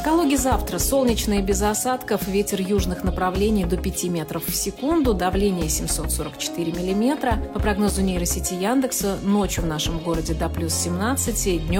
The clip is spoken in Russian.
Калуге завтра солнечно и без осадков, ветер южных направлений до 5 метров в секунду, давление 744 миллиметра. По прогнозу нейросети Яндекса, ночью в нашем городе до плюс 17, днем